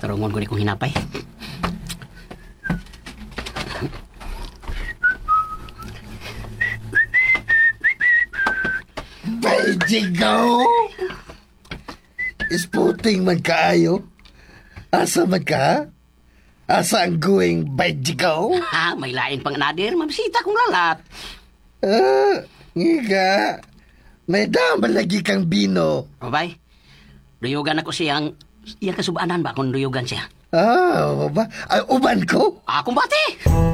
Tarungon ko ni kong hinapay. Jigaw! Isputing man kaayo. Asa man ka? Asa ang guwing Jigaw? Ha, may lain pang nadir, mabisita kong lalat. Ngiga. May daman lagi kang bino. Babay, duyugan ako siyang, iyang kasubaanan ba kung duyugan siya? Ba? Ay, uban ko? Akong bati!